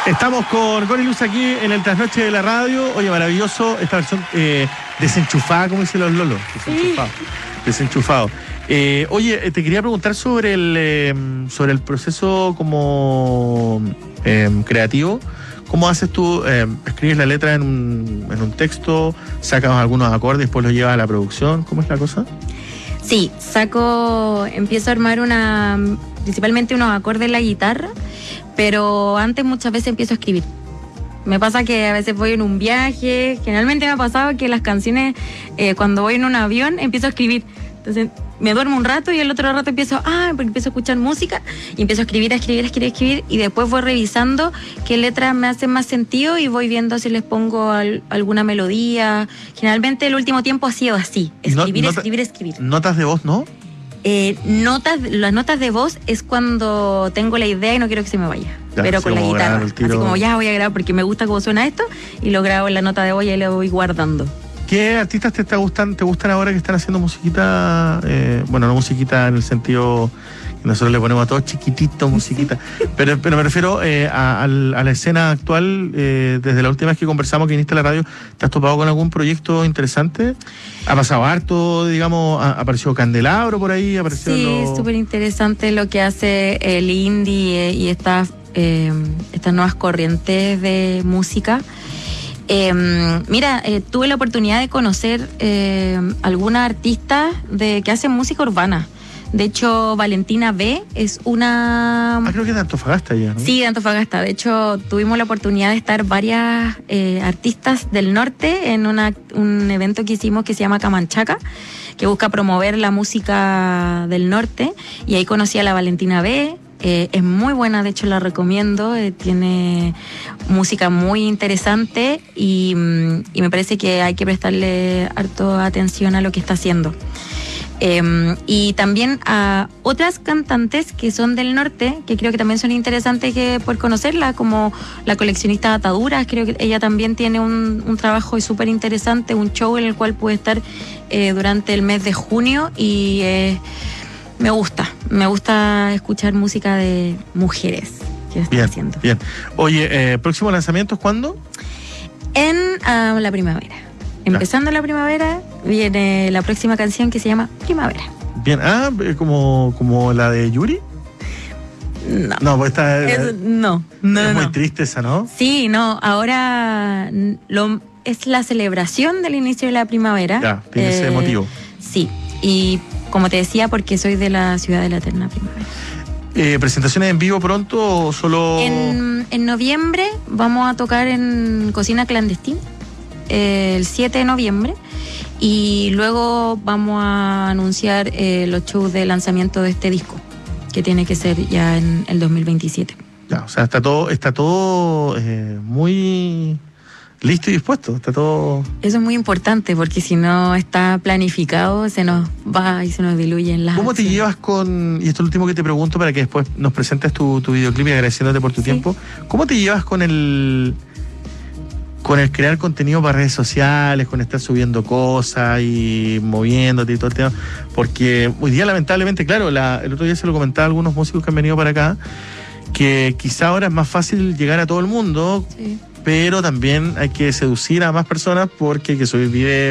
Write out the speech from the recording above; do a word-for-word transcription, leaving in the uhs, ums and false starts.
Estamos con Connie Luz aquí en el Trasnoche de la Radio. Oye, maravilloso esta versión eh, desenchufada, como dicen los lolos. Desenchufado. Sí. Desenchufado. Eh, oye, te quería preguntar sobre el eh, sobre el proceso como eh, creativo. ¿Cómo haces tú? Eh, ¿Escribes la letra en un, en un texto? ¿Sacas algunos acordes y después los llevas a la producción? ¿Cómo es la cosa? Sí, saco, empiezo a armar una, principalmente unos acordes en la guitarra, pero antes muchas veces empiezo a escribir. Me pasa que a veces voy en un viaje, generalmente me ha pasado que las canciones, eh, cuando voy en un avión, empiezo a escribir. Entonces me duermo un rato y el otro rato empiezo, ah, porque empiezo a escuchar música y empiezo a escribir, a escribir, a escribir, a escribir y después voy revisando qué letras me hacen más sentido y voy viendo si les pongo al, alguna melodía. Generalmente el último tiempo ha sido así, escribir, No, nota, escribir, escribir. ¿Notas de voz, no? Eh, notas, las notas de voz es cuando tengo la idea y no quiero que se me vaya. Ya, pero con la guitarra, así como ya voy a grabar porque me gusta cómo suena esto y lo grabo en la nota de voz y ahí lo voy guardando. ¿Qué artistas te, te gustan te gustan ahora que están haciendo musiquita? Eh, bueno, no musiquita en el sentido que nosotros le ponemos a todos chiquitito musiquita, pero, pero me refiero eh, a, a la escena actual. Eh, desde la última vez que conversamos, que viniste a la radio, ¿te has topado con algún proyecto interesante? ¿Ha pasado harto, digamos? ¿Ha aparecido Candelabro por ahí? ¿Apareció sí, lo... es súper interesante lo que hace el indie eh, y estas, eh, estas nuevas corrientes de música. Eh, mira, eh, tuve la oportunidad de conocer eh, algunas artistas de, que hacen música urbana. De hecho, Valentina B es una... Ah, creo que es de Antofagasta ya, ¿no? Sí, de Antofagasta. De hecho, tuvimos la oportunidad de estar varias eh, artistas del norte en una, un evento que hicimos que se llama Camanchaca, que busca promover la música del norte. Y ahí conocí a la Valentina B. Eh, es muy buena, de hecho la recomiendo, eh, tiene música muy interesante y, y me parece que hay que prestarle harto atención a lo que está haciendo. Eh, y también a otras cantantes que son del norte, que creo que también son interesantes que por conocerla, como la coleccionista de ataduras. Creo que ella también tiene un, un trabajo súper interesante, un show en el cual puede estar eh, durante el mes de junio y... Eh, Me gusta, me gusta escuchar música de mujeres que están bien, haciendo. Bien. Oye, eh, ¿próximos lanzamientos cuándo? En uh, la primavera. Empezando ya. La primavera, viene la próxima canción que se llama Primavera. Bien, ah, como, como la de Yuri. No. No, pues esta es, es, no, no, es no. muy triste esa, ¿no? Sí, no, ahora lo, es la celebración del inicio de la primavera. Ya, tiene eh, ese motivo. Sí, y como te decía, porque soy de la ciudad de la eterna primavera. Eh, ¿Presentaciones en vivo pronto o solo...? En, en noviembre vamos a tocar en Cocina Clandestina, eh, el siete de noviembre, y luego vamos a anunciar eh, los shows de lanzamiento de este disco, que tiene que ser ya en el dos mil veintisiete. Ya, o sea, está todo, está todo eh, muy... listo y dispuesto, está todo... Eso es muy importante porque si no está planificado se nos va y se nos diluye en las ¿Cómo acciones. te llevas con, y esto es lo último que te pregunto para que después nos presentes tu, tu videoclip y agradeciéndote por tu sí. tiempo, ¿cómo te llevas con el con el crear contenido para redes sociales, con estar subiendo cosas y moviéndote y todo el tema? Porque hoy día lamentablemente, claro, la, el otro día se lo comentaba a algunos músicos que han venido para acá, que quizá ahora es más fácil llegar a todo el mundo, sí. pero también hay que seducir a más personas porque hay que subir videos,